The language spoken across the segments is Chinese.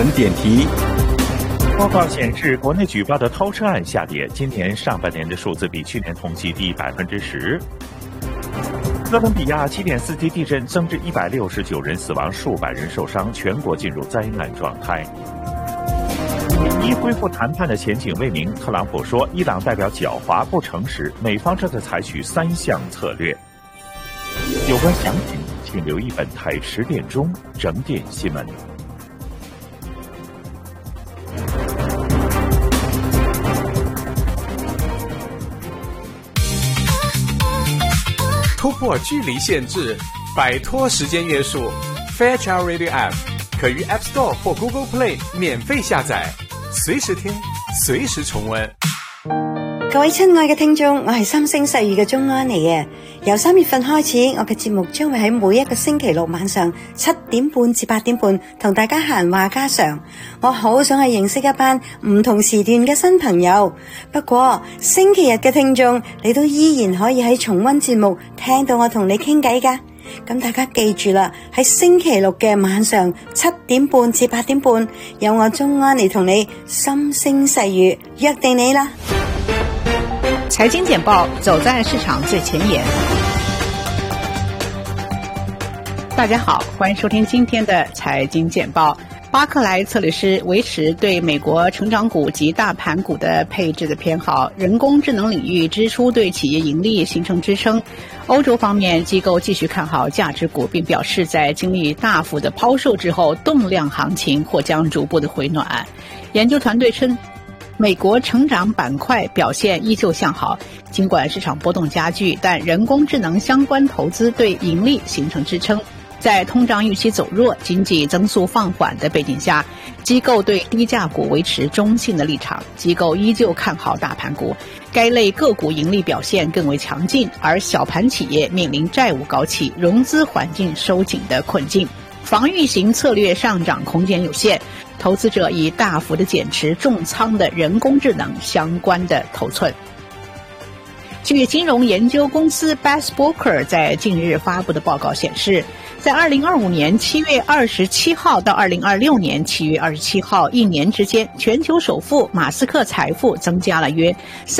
能点题。 报告显示，国内举报的偷车案下跌，今年上半年的数字比去年同期低10%。哥伦比亚7.4级地震增至169人死亡，数百人受伤，全国进入灾难状态。以恢复谈判的前景未明，特朗普说伊朗代表狡猾不诚实，美方正在采取3项策略。有关详情，请留意本台10点钟整点新闻。 突破距离限制，摆脱时间约束。Fairchild Radio App 可于 App Store 或 Google Play 免費下載，隨時聽，隨時重溫。 各位親愛嘅聽眾，我係三星細語嘅鍾安妮嘅。由3月份開始，我嘅節目將會喺每一個星期六晚上7點半至8點半同大家閒話家常。我好想去認識一班唔同時段嘅新朋友。不過星期日嘅聽眾，你都依然可以喺重溫節目聽到我同你傾偈㗎。咁大家記住啦，喺星期六嘅晚上7點半至8點半，有我鍾安妮同你心聲細語，約定你啦。 财经简报，走在市场最前沿。大家好，欢迎收听今天的财经简报。巴克莱策略师维持对美国成长股及大盘股的配置的偏好，人工智能领域支出对企业盈利形成支撑。欧洲方面，机构继续看好价值股，并表示在经历大幅的抛售之后，动量行情或将逐步的回暖。研究团队称，美国成长板块表现依旧向好，尽管市场波动加剧，但人工智能相关投资对盈利形成支撑。在通胀预期走弱、经济增速放缓的背景下，机构对低价股维持中性的立场。机构依旧看好大盘股，该类个股盈利表现更为强劲，而小盘企业面临债务高企、融资环境收紧的困境，防御型策略上涨空间有限。投资者已大幅的减持重仓的人工智能相关的头寸。据金融研究公司 Best Broker 在近日发布的报告显示，在2025年7月27号到2026年7月27号1年之间，全球首富马斯克财富增加了约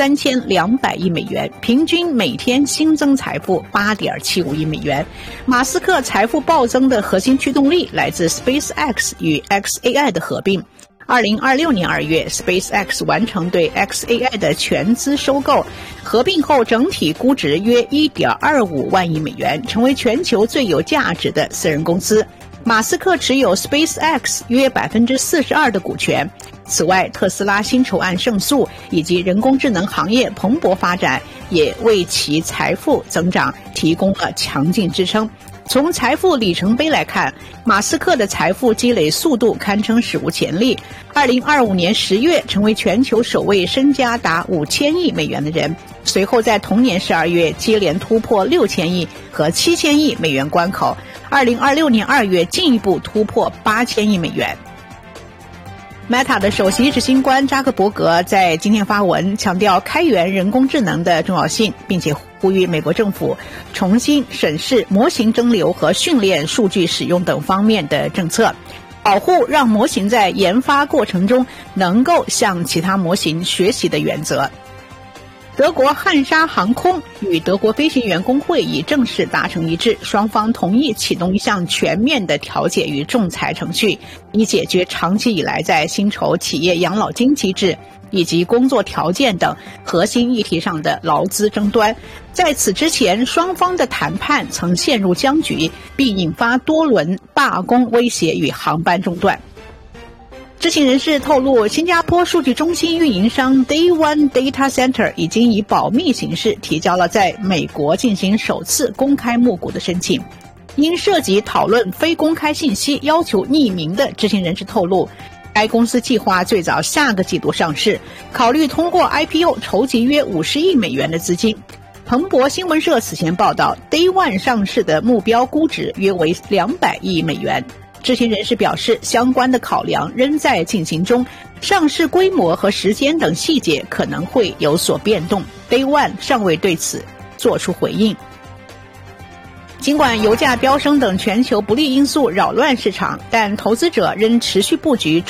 3200亿美元，平均每天新增财富8.75亿美元。马斯克财富暴增的核心驱动力来自 SpaceX 与 xAI 的合并。2026年2月 SpaceX 完成对 xAI 的全资收购，合并后整体估值约1.25万亿美元，成为全球最有价值的私人公司。马斯克持有 SpaceX 约42%的股权。此外，特斯拉薪酬案胜诉以及人工智能行业蓬勃发展，也为其财富增长提供了强劲支撑。从财富里程碑来看，马斯克的财富积累速度堪称史无前例。2025年10月成为全球首位身家达5000亿美元的人，随后在同年12月接连突破6000亿和7000亿美元关口。2026年2月进一步突破8000亿美元。Meta 的首席执行官扎克伯格在今天发文强调开源人工智能的重要性，并且呼吁美国政府重新审视模型蒸馏和训练数据使用等方面的政策，保护让模型在研发过程中能够向其他模型学习的原则。德国汉莎航空与德国飞行员工会已正式达成一致，双方同意启动一项全面的调解与仲裁程序，以解决长期以来在薪酬、企业养老金机制以及工作条件等核心议题上的劳资争端。在此之前，双方的谈判曾陷入僵局，并引发多轮罢工威胁与航班中断。知情人士透露，新加坡数据中心运营商 Day One Data Center 已经以保密形式提交了在美国进行首次公开募股的申请。因涉及讨论非公开信息，要求匿名的知情人士透露，该公司计划最早下个季度上市，考虑通过 IPO 筹集约50亿美元的资金。彭博新闻社此前报道 ，Day One 上市的目标估值约为200亿美元。知情人士表示，相关的考量仍在进行中，上市规模和时间等细节可能会有所变动。Day One 尚未对此作出回应。尽管油价飙升等全球不利因素扰乱市场，但投资者仍持续布局